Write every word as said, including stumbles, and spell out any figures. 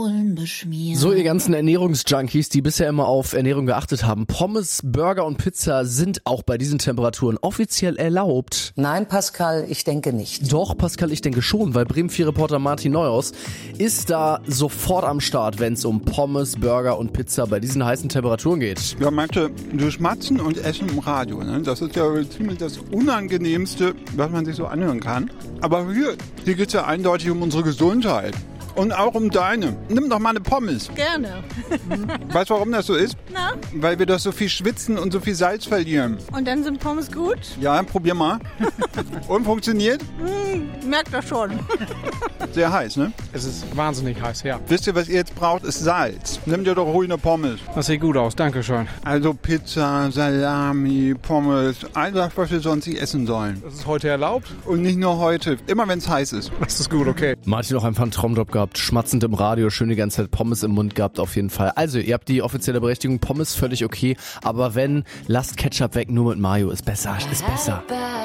Sohlen beschmieren. So, ihr ganzen Ernährungsjunkies, die bisher immer auf Ernährung geachtet haben. Pommes, Burger und Pizza sind auch bei diesen Temperaturen offiziell erlaubt. Nein, Pascal, ich denke nicht. Doch, Pascal, ich denke schon, weil Bremen vier Reporter Martin Neuhaus ist da sofort am Start, wenn es um Pommes, Burger und Pizza bei diesen heißen Temperaturen geht. Ja, manche, du schmatzen und essen im Radio, ne? Das ist ja ziemlich das Unangenehmste, was man sich so anhören kann. Aber hier, hier geht es ja eindeutig um unsere Gesundheit. Und auch um deine. Nimm doch mal eine Pommes. Gerne. Weißt du, warum das so ist? Na? Weil wir doch so viel schwitzen und so viel Salz verlieren. Und dann sind Pommes gut? Ja, probier mal. Und funktioniert? Hm, merkt das schon. Sehr heiß, ne? Es ist wahnsinnig heiß, ja. Wisst ihr, was ihr jetzt braucht? Ist Salz. Nimm dir doch ruhig eine Pommes. Das sieht gut aus, danke schön. Also Pizza, Salami, Pommes, all das, was wir sonst nicht essen sollen. Das ist heute erlaubt? Und nicht nur heute, immer wenn es heiß ist. Das ist gut, okay. Martin auch einfach einen Traumjob gehabt, schmatzend im Radio, schön die ganze Zeit Pommes im Mund gehabt, auf jeden Fall. Also, ihr habt die offizielle Berechtigung, Pommes völlig okay, aber wenn, lasst Ketchup weg, nur mit Mayo, ist besser, ist besser.